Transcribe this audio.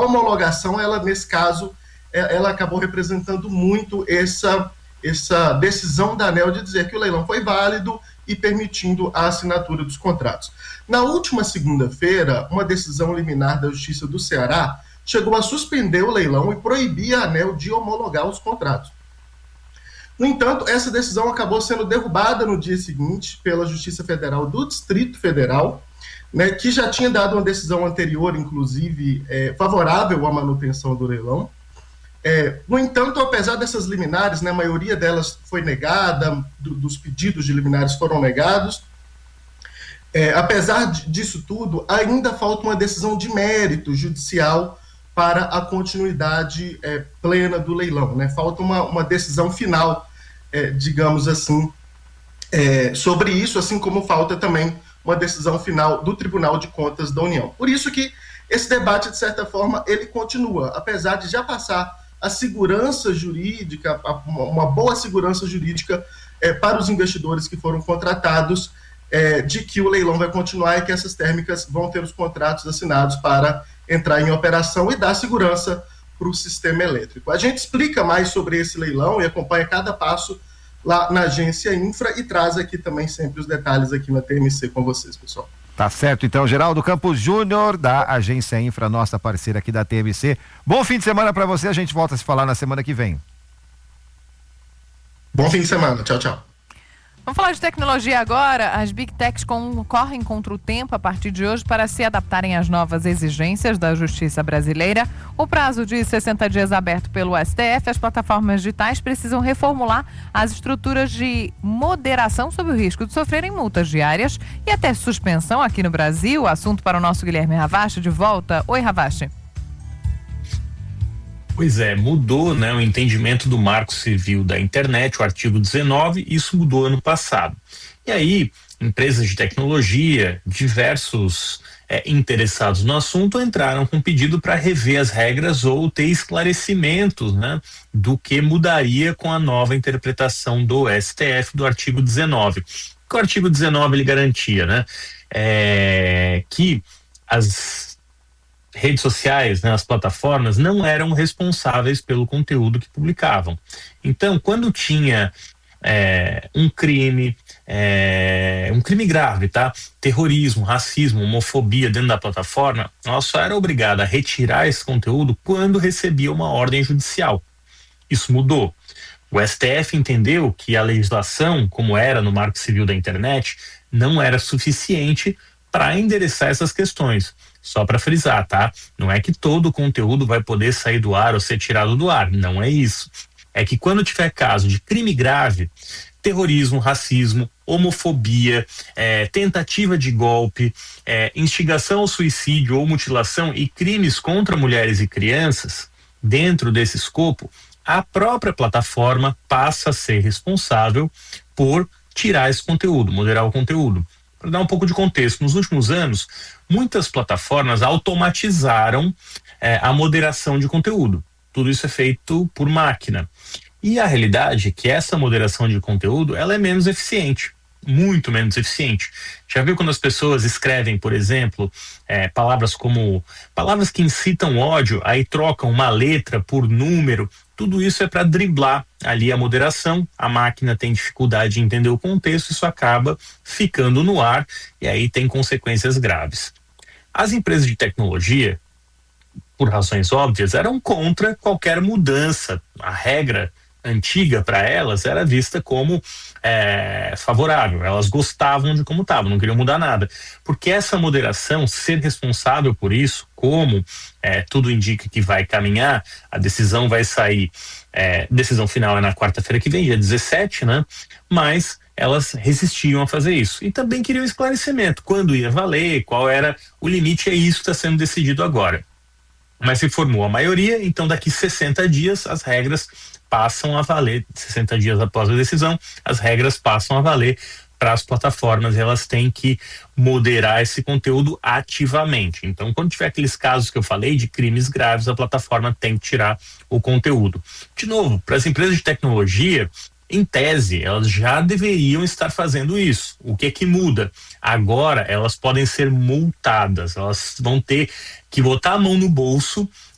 homologação, ela nesse caso, ela acabou representando muito essa decisão da ANEEL de dizer que o leilão foi válido e permitindo a assinatura dos contratos. Na última segunda-feira, uma decisão liminar da Justiça do Ceará chegou a suspender o leilão e proibir a ANEEL de homologar os contratos. No entanto, essa decisão acabou sendo derrubada no dia seguinte pela Justiça Federal do Distrito Federal, né, que já tinha dado uma decisão anterior, inclusive, favorável à manutenção do leilão. No entanto, apesar dessas liminares, né, a maioria delas foi negada, dos pedidos de liminares foram negados, apesar disso tudo, ainda falta uma decisão de mérito judicial para a continuidade plena do leilão, né? Falta uma decisão final, digamos assim, sobre isso, assim como falta também uma decisão final do Tribunal de Contas da União. Por isso que esse debate, de certa forma, ele continua, apesar de já passar a segurança jurídica, uma boa segurança jurídica para os investidores que foram contratados, de que o leilão vai continuar e que essas térmicas vão ter os contratos assinados para entrar em operação e dar segurança para o sistema elétrico. A gente explica mais sobre esse leilão e acompanha cada passo lá na Agência Infra e traz aqui também sempre os detalhes aqui na TMC com vocês, pessoal. Tá certo, então, Geraldo Campos Júnior, da Agência Infra, nossa parceira aqui da TMC. Bom fim de semana para você, a gente volta a se falar na semana que vem. Bom fim de semana, tchau, tchau. Vamos falar de tecnologia agora. As Big Techs correm contra o tempo a partir de hoje para se adaptarem às novas exigências da Justiça brasileira. O prazo de 60 dias aberto pelo STF, as plataformas digitais precisam reformular as estruturas de moderação sob o risco de sofrerem multas diárias e até suspensão aqui no Brasil. Assunto para o nosso Guilherme Ravache, de volta. Oi, Ravache. Pois é, mudou, né, o entendimento do Marco Civil da Internet, o artigo 19, isso mudou ano passado. E aí, empresas de tecnologia, diversos interessados no assunto entraram com pedido para rever as regras ou ter esclarecimentos, né, do que mudaria com a nova interpretação do STF do artigo 19. O artigo 19 ele garantia, né, que as redes sociais, né, as plataformas não eram responsáveis pelo conteúdo que publicavam. Então, quando tinha um crime grave, tá? Terrorismo, racismo, homofobia dentro da plataforma, ela só era obrigada a retirar esse conteúdo quando recebia uma ordem judicial. Isso mudou. O STF entendeu que a legislação, como era no Marco Civil da Internet, não era suficiente para endereçar essas questões. Só para frisar, tá? Não é que todo o conteúdo vai poder sair do ar ou ser tirado do ar, não é isso. É que quando tiver caso de crime grave, terrorismo, racismo, homofobia, tentativa de golpe, instigação ao suicídio ou mutilação e crimes contra mulheres e crianças, dentro desse escopo, a própria plataforma passa a ser responsável por tirar esse conteúdo, moderar o conteúdo. Para dar um pouco de contexto, nos últimos anos, muitas plataformas automatizaram a moderação de conteúdo. Tudo isso é feito por máquina. E a realidade é que essa moderação de conteúdo, ela é menos eficiente, muito menos eficiente. Já viu quando as pessoas escrevem, por exemplo, palavras que incitam ódio, aí trocam uma letra por número? Tudo isso é para driblar ali a moderação. A máquina tem dificuldade de entender o contexto, isso acaba ficando no ar e aí tem consequências graves. As empresas de tecnologia, por razões óbvias, eram contra qualquer mudança. A regra antiga para elas era vista como favorável. Elas gostavam de como estava, não queriam mudar nada. Porque essa moderação, ser responsável por isso, como tudo indica que vai caminhar, a decisão vai sair, decisão final é na quarta-feira que vem, dia 17, né? Mas elas resistiam a fazer isso. E também queriam esclarecimento, quando ia valer, qual era o limite, é isso que está sendo decidido agora. Mas se formou a maioria, então daqui 60 dias as regras passam a valer, 60 dias após a decisão, as regras passam a valer para as plataformas, elas têm que moderar esse conteúdo ativamente. Então, quando tiver aqueles casos que eu falei de crimes graves, a plataforma tem que tirar o conteúdo. De novo, para as empresas de tecnologia, em tese, elas já deveriam estar fazendo isso. O que é que muda? Agora, elas podem ser multadas, elas vão ter que botar a mão no bolso